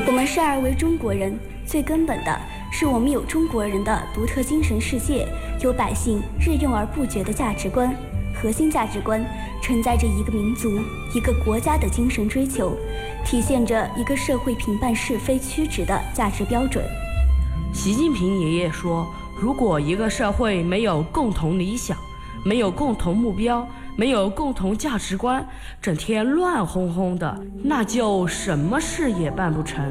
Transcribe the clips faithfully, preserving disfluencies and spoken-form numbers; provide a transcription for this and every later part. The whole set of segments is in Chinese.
我们生而为中国人，最根本的是我们有中国人的独特精神世界，有百姓日用而不绝的价值观。核心价值观承载着一个民族、一个国家的精神追求，体现着一个社会评判是非曲直的价值标准。 习近平爷爷说，如果一个社会没有共同理想，没有共同目标，没有共同价值观，整天乱哄哄的，那就什么事也办不成。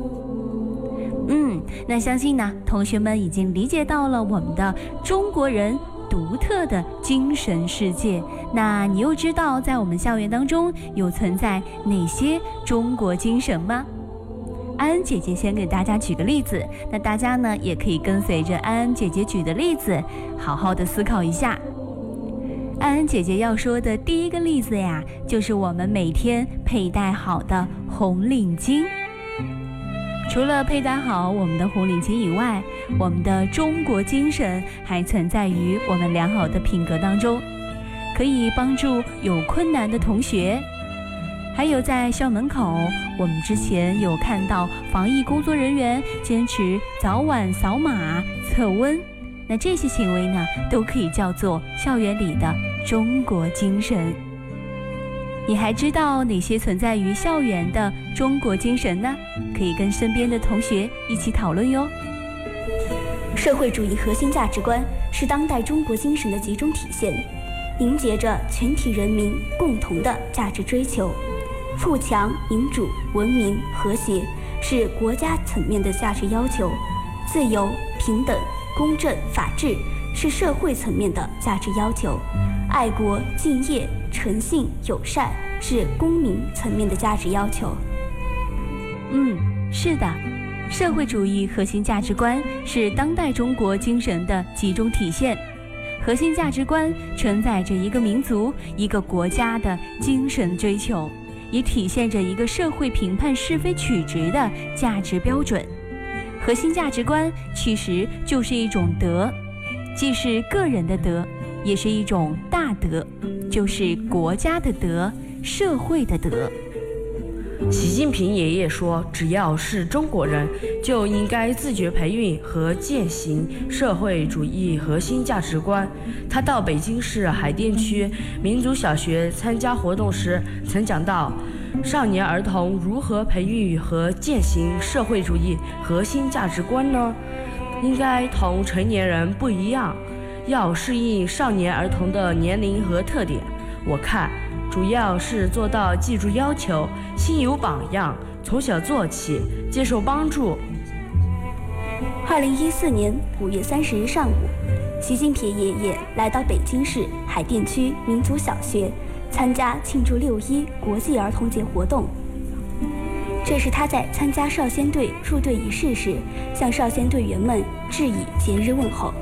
嗯，那相信呢，同学们已经理解到了我们的中国人独特的精神世界。那你又知道在我们校园当中有存在哪些中国精神吗？安安姐姐先给大家举个例子，那大家呢也可以跟随着安安姐姐举的例子，好好的思考一下。安安姐姐要说的第一个例子呀，就是我们每天佩戴好的红领巾。除了佩戴好我们的红领巾以外，我们的中国精神还存在于我们良好的品格当中，可以帮助有困难的同学。还有在校门口，我们之前有看到防疫工作人员坚持早晚扫码测温，那这些行为呢，都可以叫做校园里的中国精神。你还知道哪些存在于校园的中国精神呢？可以跟身边的同学一起讨论哟。 社会主义核心价值观是当代中国精神的集中体现，凝结着全体人民共同的价值追求。富强、民主、文明、和谐是国家层面的价值要求，自由、平等、公正、法治是社会层面的价值要求，爱国、敬业、诚信、友善是公民层面的价值要求。 嗯，是的，社会主义核心价值观是当代中国精神的集中体现。核心价值观承载着一个民族、一个国家的精神追求，也体现着一个社会评判是非曲直的价值标准。核心价值观其实就是一种德，既是个人的德，也是一种大德，就是国家的德，社会的德。 习近平爷爷说，只要是中国人，就应该自觉培育和践行社会主义核心价值观。他到北京市海淀区民族小学参加活动时曾讲到，少年儿童如何培育和践行社会主义核心价值观呢？应该同成年人不一样，要适应少年儿童的年龄和特点。我看主要是做到记住要求，心有榜样，从小做起，接受帮助。 二零一四年五月三十日上午，习近平爷爷来到北京市海淀区民族小学，参加庆祝六一国际儿童节活动。这是他在参加少先队入队仪式时，向少先队员们致以节日问候。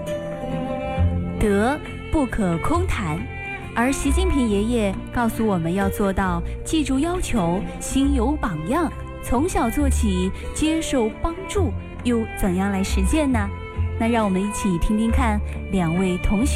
德不可空谈，而习近平爷爷告诉我们要做到记住要求，心有榜样，从小做起，接受帮助，又怎样来实践呢？那让我们一起听听看两位同学